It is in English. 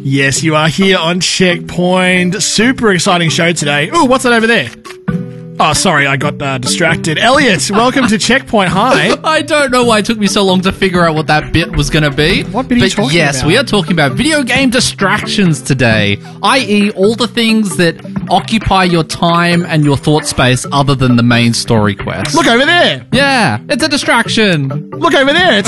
Yes, you are here on Checkpoint. Super exciting show today. Ooh, what's that over there? Oh, sorry, I got distracted. Elliot, welcome to Checkpoint. Hi. I don't know why it took me so long to figure out what that bit was going to be. What bit are you talking yes, about? we are talking about video game distractions today, i.e. all the things that occupy your time and your thought space other than the main story quest. Look over there. Yeah, it's a distraction. Look over there. It's